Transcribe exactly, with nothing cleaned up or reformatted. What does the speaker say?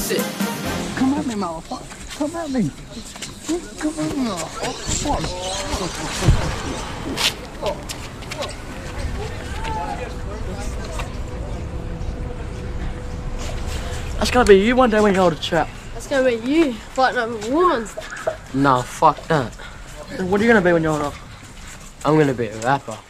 it. Come at me, motherfucker. Come at me. Come at me. Oh, fuck. That's gonna be you one day when you hold a trap. That's gonna be you fighting over a woman. Nah, fuck that. And what are you gonna be when you're older? I'm gonna be a rapper.